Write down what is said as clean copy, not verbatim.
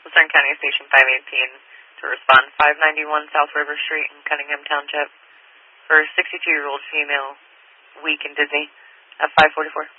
Lucerne County Station 518 to respond 591 South River Street in Cunningham Township for a 62-year-old female, weak and dizzy, at 544.